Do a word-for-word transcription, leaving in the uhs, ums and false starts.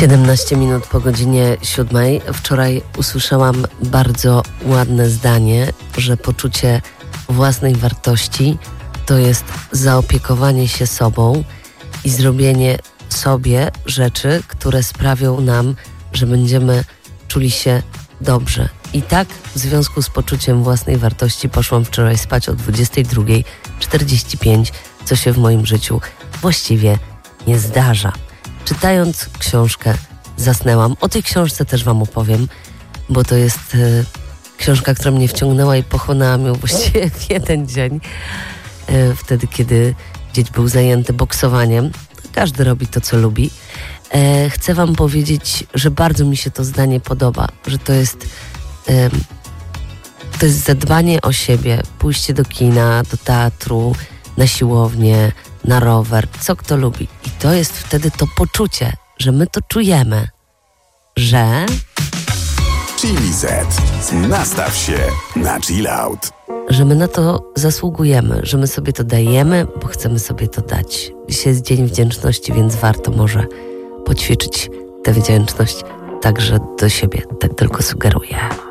siedemnaście minut po godzinie siódmej. Wczoraj usłyszałam bardzo ładne zdanie, że poczucie własnej wartości to jest zaopiekowanie się sobą i zrobienie sobie rzeczy, które sprawią nam, że będziemy czuli się dobrze. I tak w związku z poczuciem własnej wartości poszłam wczoraj spać o dwudziestej drugiej czterdzieści pięć, co się w moim życiu właściwie nie zdarza. Czytając książkę zasnęłam. O tej książce też wam opowiem, bo to jest y, książka, która mnie wciągnęła i pochłonęłam ją właściwie w jeden dzień. Y, wtedy, kiedy dzień był zajęty boksowaniem. Każdy robi to, co lubi. Y, chcę wam powiedzieć, że bardzo mi się to zdanie podoba, że to jest y, to jest zadbanie o siebie, pójście do kina, do teatru, na siłownię, na rower, co kto lubi. I to jest wtedy to poczucie, że my to czujemy, że... Chili Z. Nastaw się na chill out. Że my na to zasługujemy, że my sobie to dajemy, bo chcemy sobie to dać. Dzisiaj jest Dzień Wdzięczności, więc warto może poćwiczyć tę wdzięczność także do siebie. Tak tylko sugeruję.